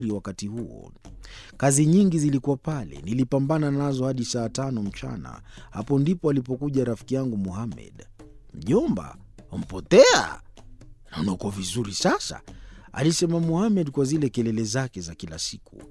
wakati huo. Kazi nyingi zilikuwa pale, nilipambana nazo hadi saa 5 mchana. Hapo ndipo alipokuja rafiki yangu Mohamed. "Mjomba, umpotea? Naona uko vizuri sasa," alisema Mohamed kwa zile kelele zake za kila siku.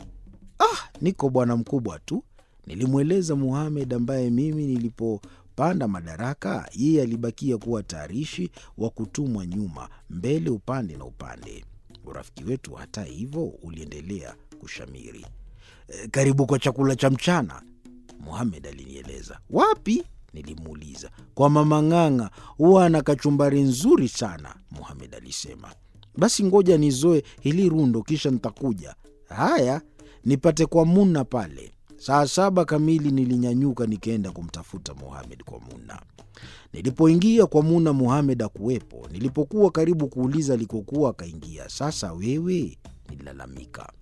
Niko bwana mkubwa tu," nilimweleza Mohamed, ambaye mimi nilipopanda madaraka yeye alibakia kuwa tayarishi wa kutumwa nyuma, mbele, upande na upande. Urafiki wetu hata hivyo uliendelea kushamiri. "Karibu kwa chakula cha mchana," Mohamed alinieleza. "Wapi?" nilimuuliza. "Kwa Mama Ng'ang'a, huwa ana kachumbari nzuri sana," Mohamed alisema. "Basi ngoja nizoe hili rundo kisha nitakuja." "Haya, nipate kwa Muna pale." Saa 7 kamili nilinyanyuka nikaenda kumtafuta Mohamed kwa Muna. Nilipoingia kwa Muna, Mohamed hakuwepo. Nilipokuwa karibu kuuliza alikokuwa, akaingia. "Sasa wewe?" nililalamika.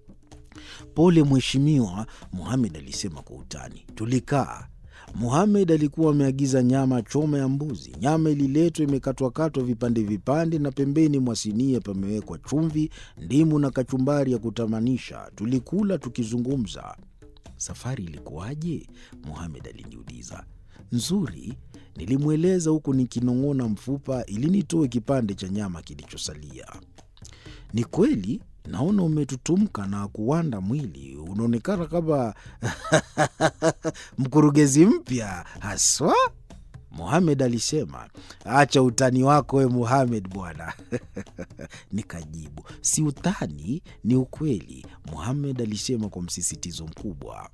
"Pole mheshimiwa," Mohamed alisema kwa utani. Tulikaa. Mohamed alikuwa ameagiza nyama choma ya mbuzi. Nyama ililetwa imekatwakatwa vipande vipande, na pembeni mwa sinia pamewekwa chumvi, ndimu na kachumbari ya kutamanisha. Tulikula tukizungumza. "Safari ilikuwaje?" Mohamed aliniuliza. "Nzuri," nilimweleza huku nikinong'ona mfupa ili nitoe kipande cha nyama kilichosalia. "Ni kweli naona umetutumka na kuwanda mwili, unaonekana kama mkurugenzi mpya haswa," Mohamed alisema. "Acha utani wako we Mohamed bwana." Nikajibu, "Si utani, ni ukweli," Mohamed alisema kwa msisitizo mkubwa.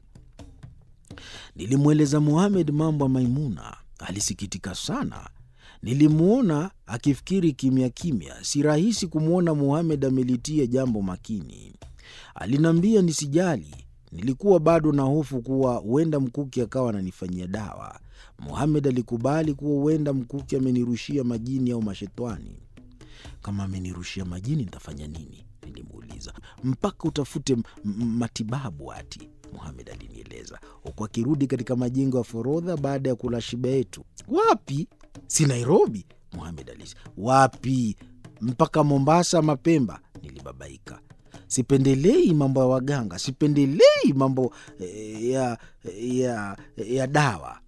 Nilimweleza Mohamed mambo ya Maimuna. Alisikitika sana. Nilimwona akifikiri kimya kimya. Si rahisi kumwona Mohamed amelitia jambo makini. Alinambia nisijali. Nilikuwa bado na hofu kuwa huenda Mkuki akawa ananifanyia dawa. Mohamed alikubali kuwa huenda Mkuki amenirushia majini au mashetani. "Kama amenirushia majini nitafanya nini?" nilimuuliza. "Mpaka utafute matibabu ati," Mohamed alinieleza, huku akirudi katika majengo ya forodha baada ya kula shiba yetu. "Wapi? Si Nairobi?" Mohamed alisema. "Wapi? Mpaka Mombasa mapemba," nilibabaika. Sipendelei mambo ya waganga, sipendelei mambo ya dawa.